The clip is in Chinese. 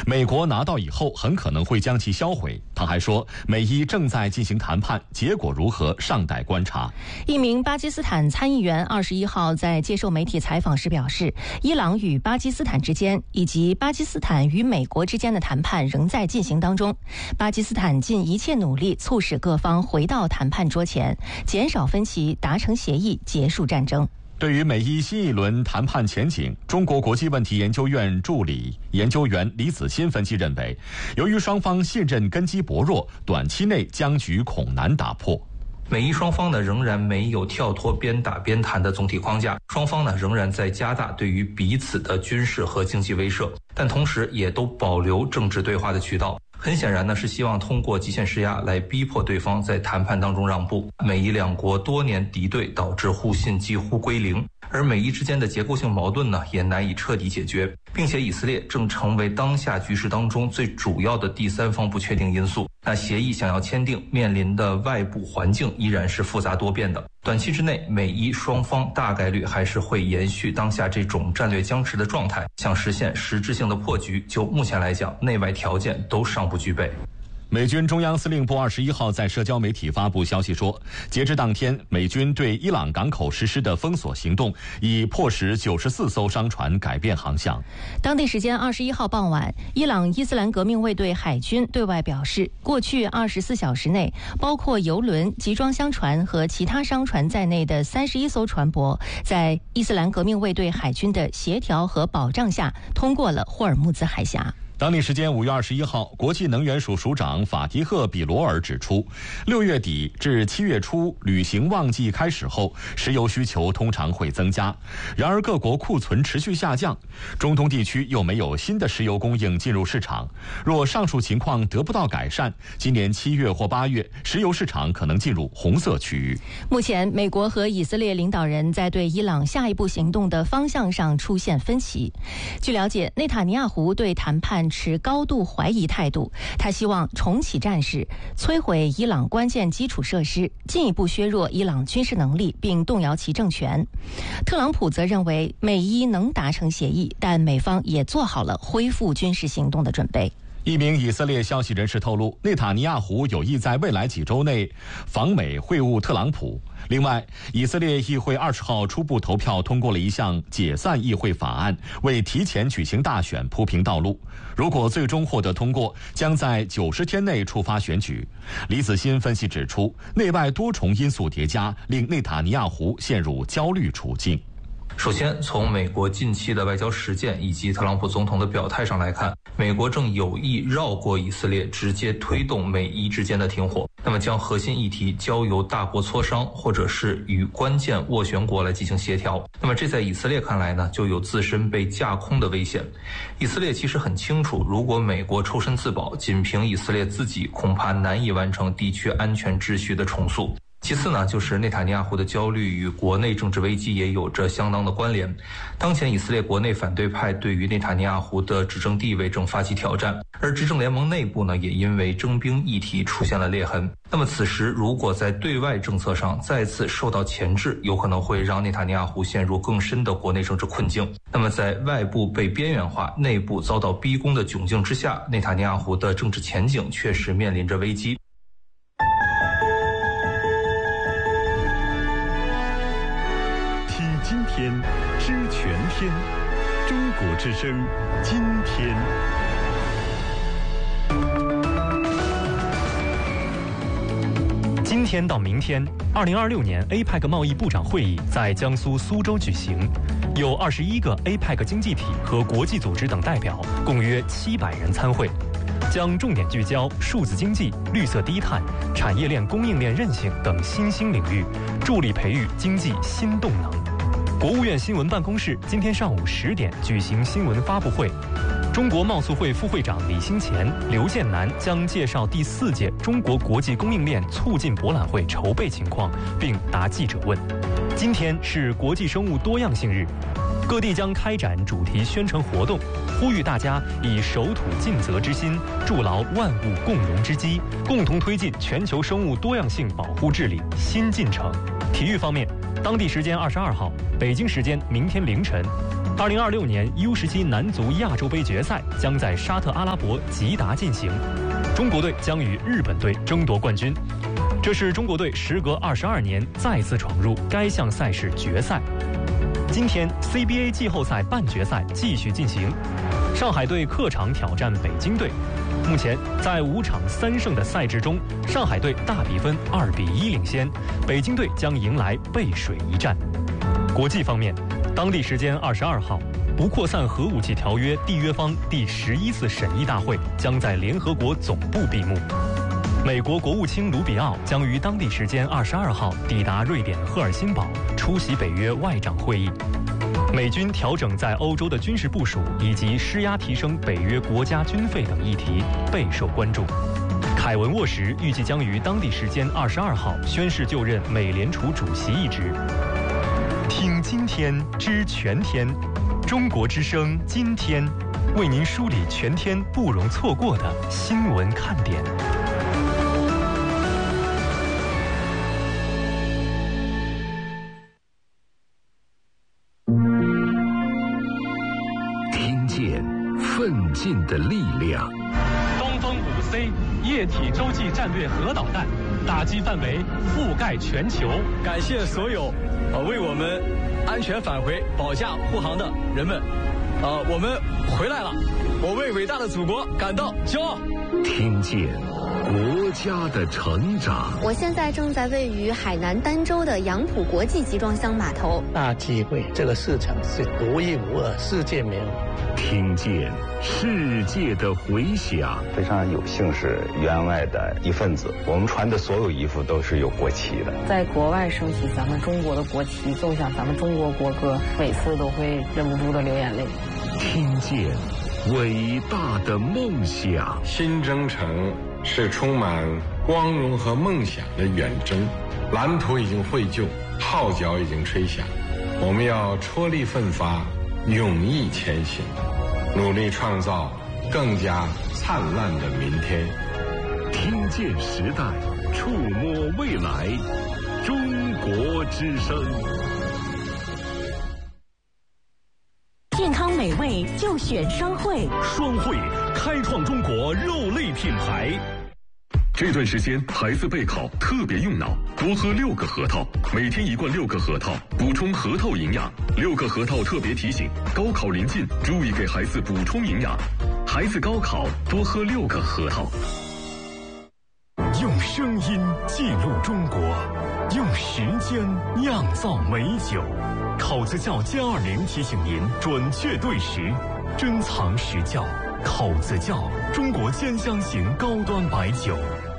美国拿到以后很可能会将其销毁。他还说，美伊正在进行谈判，结果如何尚待观察。 一名巴基斯坦参议员21号在接受媒体采访时表示，伊朗与巴基斯坦之间以及巴基斯坦与美国之间的谈判仍在进行当中，巴基斯坦尽一切努力促使各方回到谈判桌前，减少分歧，达成协议，结束战争。 对于美伊新一轮谈判前景，中国国际问题研究院助理研究员李子欣分析认为，由于双方信任根基薄弱，短期内僵局恐难打破。 美伊双方呢仍然没有跳脱边打边谈的总体框架，双方呢仍然在加大对于彼此的军事和经济威慑，但同时也都保留政治对话的渠道。很显然呢，是希望通过极限施压来逼迫对方在谈判当中让步。美伊两国多年敌对导致互信几乎归零，而美伊之间的结构性矛盾呢也难以彻底解决，并且以色列正成为当下局势当中最主要的第三方不确定因素。那协议想要签订，面临的外部环境依然是复杂多变的。短期之内，美伊双方大概率还是会延续当下这种战略僵持的状态，想实现实质性的破局，就目前来讲，内外条件都尚不具备。 美军中央司令部21号在社交媒体发布消息说，截至当天，美军对伊朗港口实施的封锁行动已迫使94艘商船改变航向。 当地时间21号傍晚，伊朗伊斯兰革命卫队海军对外表示，过去24小时内，包括油轮、集装箱船和其他商船在内的31艘船舶，在伊斯兰革命卫队海军的协调和保障下，通过了霍尔木兹海峡。 当地时间5月21号，国际能源署署长法提赫·比罗尔指出，6月底至7月初旅行旺季开始后，石油需求通常会增加。然而各国库存持续下降，中东地区又没有新的石油供应进入市场。若上述情况得不到改善，今年7月或8月，石油市场可能进入红色区域。 目前，美国和以色列领导人在对伊朗下一步行动的方向上出现分歧。据了解，内塔尼亚胡对谈判持高度怀疑态度，他希望重启战事，摧毁伊朗关键基础设施，进一步削弱伊朗军事能力，并动摇其政权。特朗普则认为美伊能达成协议，但美方也做好了恢复军事行动的准备。 一名以色列消息人士透露，内塔尼亚胡有意在未来几周内访美会晤特朗普。另外，以色列议会20号初步投票通过了一项解散议会法案，为提前举行大选铺平道路。如果最终获得通过，将在90天内触发选举。李子欣分析指出，内外多重因素叠加，令内塔尼亚胡陷入焦虑处境。 首先，从美国近期的外交实践以及特朗普总统的表态上来看，美国正有意绕过以色列，直接推动美伊之间的停火，那么将核心议题交由大国磋商，或者是与关键斡旋国来进行协调。那么这在以色列看来呢，就有自身被架空的危险。以色列其实很清楚，如果美国抽身自保，仅凭以色列自己恐怕难以完成地区安全秩序的重塑。其次呢，就是内塔尼亚胡的焦虑与国内政治危机也有着相当的关联。当前以色列国内反对派对于内塔尼亚胡的执政地位正发起挑战，而执政联盟内部呢，也因为征兵议题出现了裂痕。那么此时如果在对外政策上再次受到钳制，有可能会让内塔尼亚胡陷入更深的国内政治困境。那么在外部被边缘化，内部遭到逼宫的窘境之下，内塔尼亚胡的政治前景确实面临着危机。 今天知全天，中国之声，今天。 今天到明天，2026年 APEC 贸易部长会议在江苏苏州举行，有21个 APEC 经济体和国际组织等代表，共约700人参会，将重点聚焦数字经济、绿色低碳、产业链供应链韧性等新兴领域，助力培育经济新动能。国务院新闻办公室今天上午10点举行新闻发布会，中国贸促会副会长李兴前、刘建南将介绍第4届中国国际供应链促进博览会筹备情况，并答记者问。今天是国际生物多样性日，各地将开展主题宣传活动，呼吁大家以守土尽责之心，筑牢万物共荣之基，共同推进全球生物多样性保护治理新进程。体育方面，当地时间22号，北京时间明天凌晨 2026年 U17男足亚洲杯决赛将在沙特阿拉伯吉达进行，中国队将与日本队争夺冠军。这是中国队时隔22年再次闯入该项赛事决赛。今天 CBA 季后赛半决赛继续进行，上海队客场挑战北京队。目前在5场3胜的赛制中，上海队大比分2-1领先，北京队将迎来背水一战。国际方面，当地时间22号，不扩散核武器条约缔约方第11次审议大会将在联合国总部闭幕。美国国务卿卢比奥将于当地时间22号抵达瑞典赫尔辛堡，出席北约外长会议。美军调整在欧洲的军事部署以及施压提升北约国家军费等议题备受关注。凯文沃什预计将于当地时间22号宣誓就任美联储主席一职。听今天知全天，中国之声今天为您梳理全天不容错过的新闻看点。 奋进的力量。 东风5C 液体洲际战略核导弹，打击范围覆盖全球。 感谢所有为我们安全返回保驾护航的人们。我们回来了，我为伟大的祖国感到骄傲。 听见国家的成长。 我现在正在位于海南儋州的杨浦国际集装箱码头。 大机会，这个市场是独一无二，世界没有。 听见世界的回响。 非常有幸是员外的一份子，我们穿的所有衣服都是有国旗的。 在国外升起咱们中国的国旗，奏响咱们中国国歌，每次都会忍不住的流眼泪。 听见伟大的梦想。 新征程是充满光荣和梦想的远征，蓝图已经绘就，号角已经吹响，我们要踔厉奋发，勇毅前行，努力创造更加灿烂的明天。 听见时代，触摸未来，中国之声。 健康美味就选双汇， 双汇开创中国肉类品牌。这段时间孩子备考特别用脑，多喝6个核桃，每天1罐6个核桃，补充核桃营养。6个核桃特别提醒，高考临近，注意给孩子补充营养。孩子高考多喝6个核桃。用声音记录中国，用时间酿造美酒。考子窖+20提醒您准确对时，珍藏实窖。口子窖，中国兼香型高端白酒。